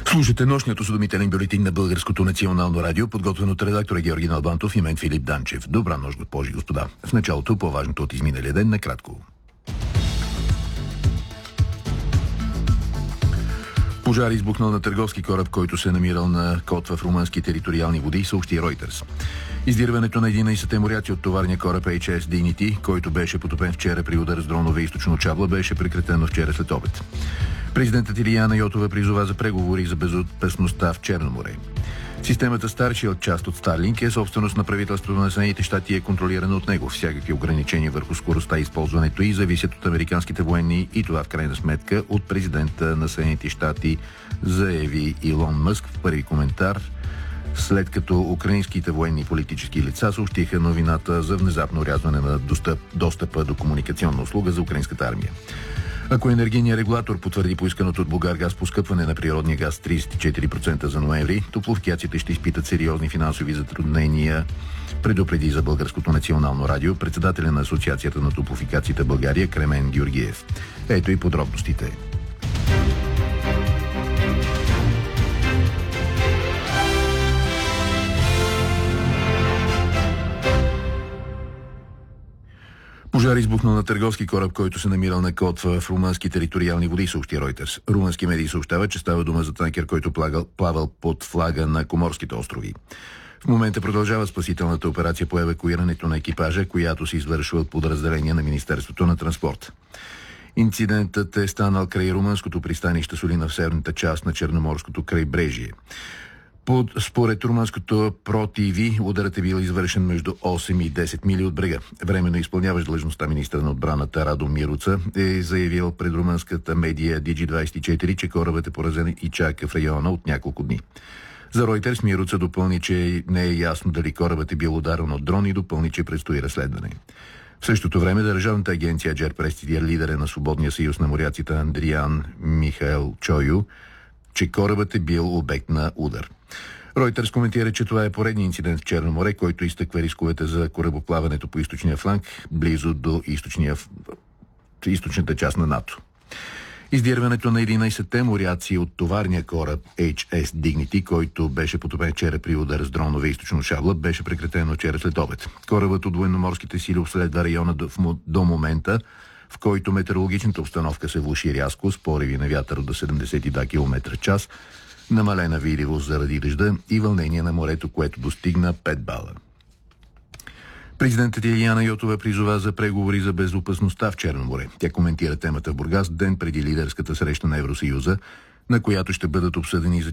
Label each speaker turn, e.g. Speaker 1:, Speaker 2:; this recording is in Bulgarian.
Speaker 1: Слушате нощният осведомителен бюлетин на Българското национално радио, подготвен от редактора Георги Налбантов и мен Филип Данчев. Добра нощ, госпожи и господа. В началото по-важното от изминалия ден накратко. Пожар избухнал на търговски кораб, който се намирал на код в румънски териториални води, съобщи Reuters. Издирването на 11-те моряци от товарния кораб HS Dignity, който беше потопен вчера при удар с дронове източно Чабла, беше прекратено вчера след обед. Президентът Илияна Йотова призова за преговори за безопасността в Черно море. Системата Starship, част от Starlink, е собственост на правителството на Съединените щати и е контролирана от него. Всякакви ограничения върху скоростта и използването й зависят от американските военни и това в крайна сметка от президента на Съединените щати, заяви Илон Мъск в първи коментар, след като украинските военни и политически лица съобщиха новината за внезапно рязване на достъпа до комуникационна услуга за украинската армия. Ако енергийният регулатор потвърди поисканото от Булгаргаз поскъпване на природния газ 34% за ноември, топлофикациите ще изпитат сериозни финансови затруднения, предупреди за Българското национално радио председателя на Асоциацията на топлофикациите България Кремен Георгиев. Ето и подробностите. Пожар избухнал на търговски кораб, който се намирал на код в румънски териториални води, съобщи Reuters. Румънски медии съобщават, че става дума за танкер, който плавал под флага на Коморските острови. В момента продължава спасителната операция по евакуирането на екипажа, която се извършва от подразделение на Министерството на транспорт. Инцидентът е станал край румънското пристанище Солина в северната част на Черноморското крайбрежие. Според румънското Pro TV, ударът е бил извършен между 8 и 10 мили от брега. Временно изпълняващ длъжността министър на отбраната Радо Мируца е заявил пред румънската медия Digi24, че корабът е поразен и чака в района от няколко дни. За Reuters Мируца допълни, че не е ясно дали корабът е бил ударен от дрон и допълни, че предстои разследване. В същото време държавната агенция Аджер пресвидетели лидера на Свободния съюз на моряците Андриан Михаел Чойо, че корабът е бил обект на удар. Reuters коментира, че това е поредният инцидент в Черно море, който изтъква рисковете за корабоплаването по източния фланг, близо до източната част на НАТО. Издирването на 11-те моряци от товарния кораб HS Dignity, който беше потопен вчера при удар с дронове източно Шабла, беше прекратено вчера след обед. Корабът от военноморските сили обследва района до момента, в който метеорологичната обстановка се влоши рязко с пориви на вятър до 72 км в час, намалена видимост заради дъжда и вълнение на морето, което достигна 5 бала. Президентът Илияна Йотова призова за преговори за безопасността в Черно море. Тя коментира темата в Бургас ден преди лидерската среща на Евросъюза, на която ще бъдат обсъдени за